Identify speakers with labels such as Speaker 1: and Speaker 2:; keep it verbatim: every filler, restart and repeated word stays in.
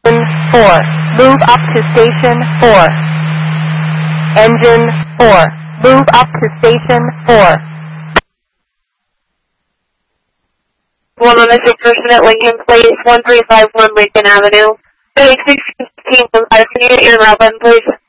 Speaker 1: four. Move up to station four. Engine four. Move up to station four.
Speaker 2: One on the six person at Lincoln Place, one three five one Lincoln Avenue. Take six fifteen from five, can you get your route button, please?